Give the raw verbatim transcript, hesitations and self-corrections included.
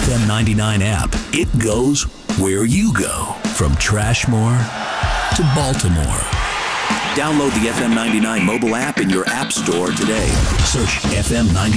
F M ninety-nine app. It goes where you go. From Trashmore to Baltimore. Download the F M ninety-nine mobile app in your app store today. Search F M ninety-nine.